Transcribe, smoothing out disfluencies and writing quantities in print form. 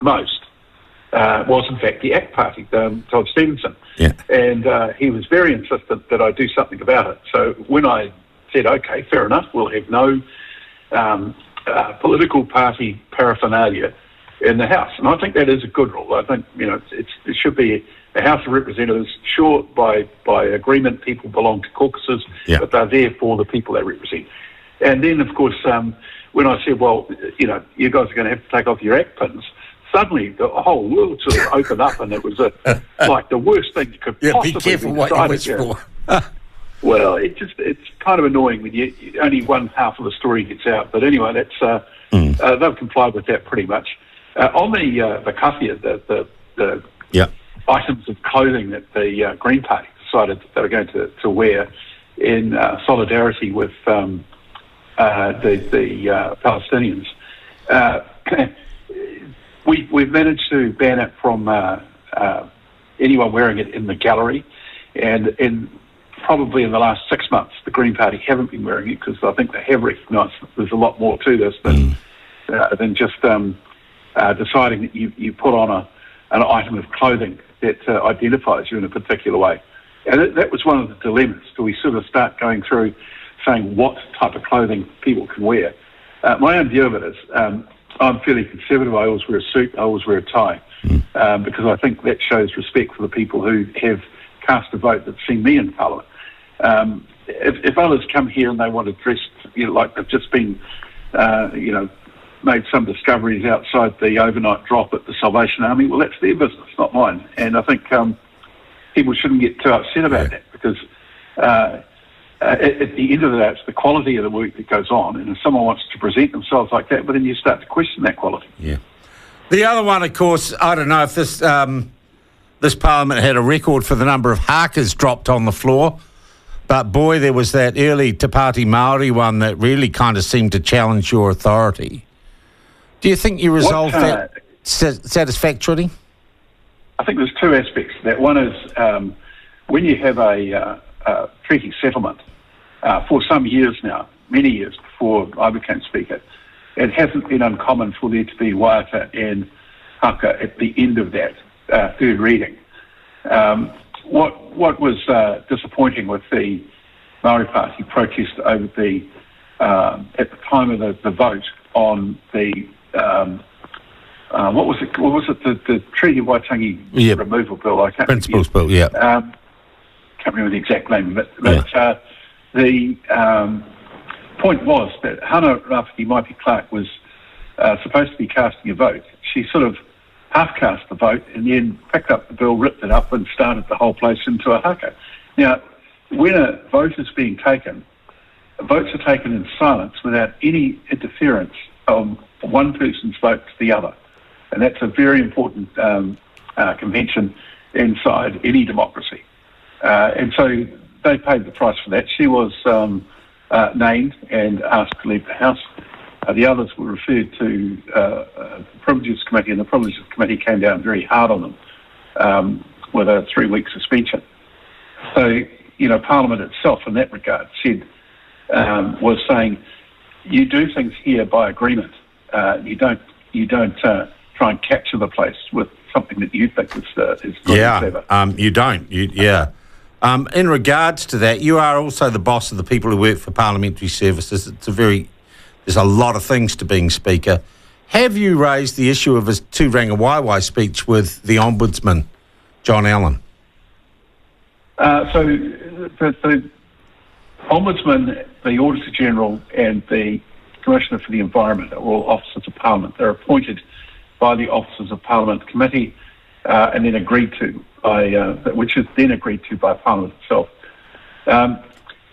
most was in fact the ACT Party, Todd Stevenson. Yeah. And he was very insistent that I do something about it. So when I said, okay, fair enough, we'll have no political party paraphernalia in the House. And I think that is a good rule. I think, it should be a House of Representatives. Sure, by agreement, people belong to caucuses, but they're there for the people they represent. And then, of course, when I said, well, you guys are going to have to take off your ACT pins, suddenly the whole world sort of opened up, and it was like the worst thing you could possibly be careful what you wish for. Well, it's kind of annoying when only one half of the story gets out. But anyway, that's they've complied with that pretty much. On the kawhia, the items of clothing that the Green Party decided that they were going to wear in solidarity with the Palestinians, we've managed to ban it from anyone wearing it in the gallery, and probably in the last 6 months, the Green Party haven't been wearing it because I think they have recognised that there's a lot more to this than just deciding that you put on an item of clothing that identifies you in a particular way. And that was one of the dilemmas. Do we sort of start going through saying what type of clothing people can wear? My own view of it is I'm fairly conservative. I always wear a suit. I always wear a tie because I think that shows respect for the people who have cast a vote that's seen me in Parliament. If others come here and they want to dress like they've just been, made some discoveries outside the overnight drop at the Salvation Army, well, that's their business, not mine. And I think people shouldn't get too upset about that because at the end of the day, it's the quality of the work that goes on. And if someone wants to present themselves like that, but then you start to question that quality. Yeah. The other one, of course, I don't know if this Parliament had a record for the number of hakas dropped on the floor, but boy, there was that early Te Pāti Māori one that really kind of seemed to challenge your authority. Do you think you resolved that satisfactorily? I think there's two aspects to that. One is when you have a treaty settlement for some years now, many years before I became Speaker, it hasn't been uncommon for there to be waiata and haka at the end of that third reading. What was disappointing with the Māori Party protest over the at the time of the vote on the what was it? The Treaty of Waitangi removal bill. I can't Principles bill. Yeah. Can't remember the exact name of it. But the point was that Hana Rafiki Maipi Clark was supposed to be casting a vote. She sort of half-cast the vote and then picked up the bill, ripped it up and started the whole place into a haka. Now, when a vote is being taken, votes are taken in silence without any interference of one person's vote to the other. And that's a very important convention inside any democracy. And so they paid the price for that. She was named and asked to leave the House. The others were referred to the Privileges Committee, and the Privileges Committee came down very hard on them with a 3-week suspension. So, Parliament itself in that regard was saying, you do things here by agreement. You don't try and capture the place with something that you think is good and clever. You don't. In regards to that, you are also the boss of the people who work for Parliamentary Services. There's a lot of things to being Speaker. Have you raised the issue of his Tūranga Waiwai speech with the Ombudsman, John Allen? So the Ombudsman, the Auditor General and the Commissioner for the Environment are all officers of Parliament. They're appointed by the Officers of Parliament Committee and then agreed to by, which is then agreed to by Parliament itself.